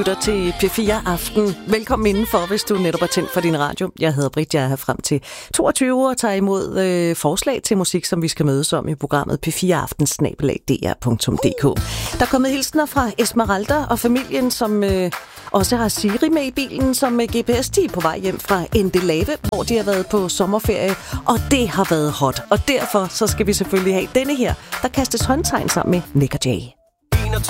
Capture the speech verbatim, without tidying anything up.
Lytter til P fire Aften. Velkommen indenfor, hvis du netop er tændt for din radio. Jeg hedder Britt, jeg er her frem til toogtyve og tager imod øh, forslag til musik, som vi skal mødes om i programmet P fire Aften snabel-a d r punktum d k. Der er kommet hilsener fra Esmeralda og familien, som øh, også har Siri med i bilen, som med G P S ti på vej hjem fra Endelave, hvor de har været på sommerferie, og det har været hot. Og derfor så skal vi selvfølgelig have denne her, der kastes håndtegn sammen med Nick og Jay.